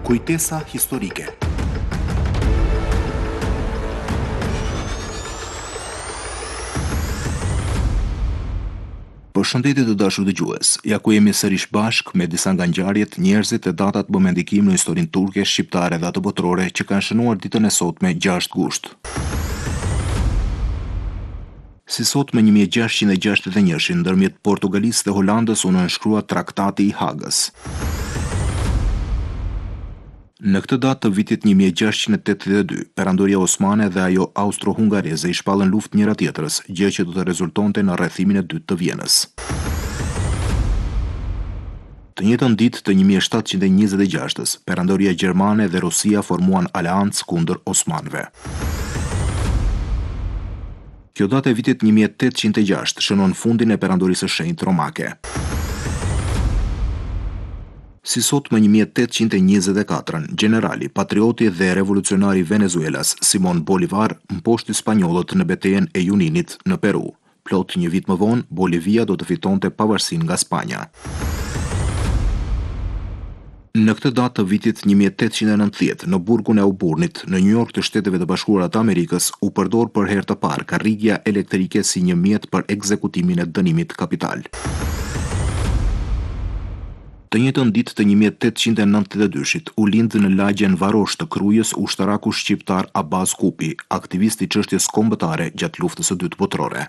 Kujtesa historike. Përshëndetje të dashur dëgjues. Ja ku jemi sërish bashk me disa nga ngjarjet, njerëzit e datat më me ndikim në historinë turke, shqiptare dhe ato botërore që kanë shënuar ditën e sotme 6 gusht. Si sot me 1661, ndërmjet Portugalisë dhe Holandës u nënshkrua Traktati i Hagës. Në këtë datë të vitit 1682, Perandoria Osmane dhe ajo austro-hungareze i shpallën luftë njëra tjetrës, gjë që do të rezultonte në rrethimin e dytë të Vienës. Të njëjtën ditë të 1726-s, Perandoria Gjermane dhe Rusia formuan aleancë kundër osmanëve. Kjo datë e vitit 1806 shënon fundin e Perandorisë së Shenjtë Romake. Si sot më 1824, generali, patrioti dhe revolucionari Venezuelas, Simon Bolivar, mposhti spanjollët në betejën e Juninit në Peru. Plot një vit më vonë, Bolivia do të fitonte pavarësinë nga Spanja. Në këtë datë të vitit 1890, në burgun e Auburnit, në New York të Shteteve të Bashkuara të Amerikës, u përdor për herë të parë karrigja elektrike si një mjet për ekzekutimin e dënimit kapital. Të njëjtën ditë të 1892-shit, u lind në lagjen Varosh të Krujës ushtaraku shqiptar Abaz Kupi, aktivist i çështjes kombëtare gjatë luftës së dytë botërore.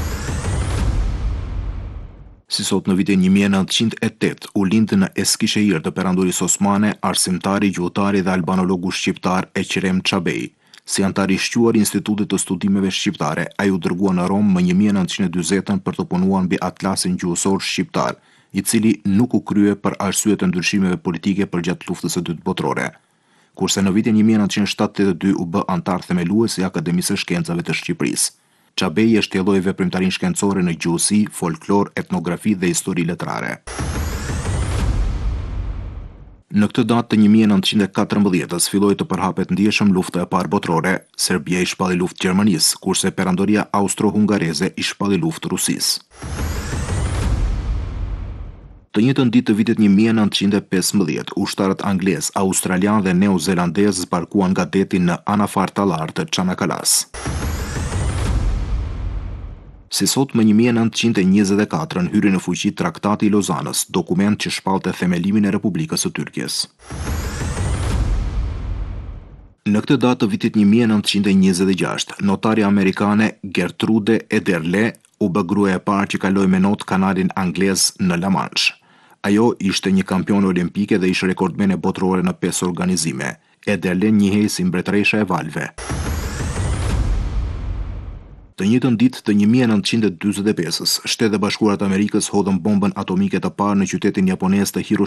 Si sot në vitin 1908, u lind në Eskisehir të Perandorisë Osmane arsimtari, gjuhëtari dhe albanologu shqiptar Eqrem Çabej. Si antar i shquar i Institutit të Studimeve Shqiptare, ai u dërgua në Rom më 1940 për të punuar mbi atlasin gjuhësor shqiptar, i cili nuk u krye për arsye të ndryshimeve politike përgjatë luftës së dytë botërore. Kurse në vitin 1972 u bë antar themelues i Akademisë së Shkencave të Shqipërisë. Çabej e shtjelloi veprimtarinë shkencore në gjuhësi, folklor, etnografi dhe histori letrare. Në këtë datë të 1914-s filloi të përhapet ndjeshëm lufta e parë botërore. Serbia i shpalli luftë Gjermanisë, kurse Perandoria austro-hungareze i shpalli luftë Rusisë. Të njëjtën ditë të vitit 1915, ushtarët anglez, australian dhe neozelandez zbarkuan nga deti në Anafar Tallar të Çanakkala's. Si sot më 1924 hyri në fuqi Traktati i Lozanës, dokument që shpallte themelimin e Republikës së Tyrkisë. Në këtë datë të vitit 1926, notarja amerikane Gertrude Ederle u bë gruaja e parë që kaloi me not kanalin anglez në La Manche. Ajo ishte një kampione olimpike dhe ishte rekordmene botërore në 5 organizime. Ederle njihej si mbretëresha e valve. Të njëjtën ditë të 1945-s, Shtetet e Bashkuara të Amerikës hodhën bombën atomike të parë në qytetin japonez të Hiroshima.